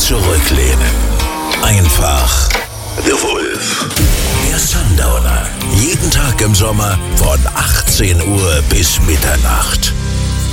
zurücklehnen. Einfach The Wolf. Der Sundowner. Jeden Tag im Sommer von 18 Uhr bis Mitternacht.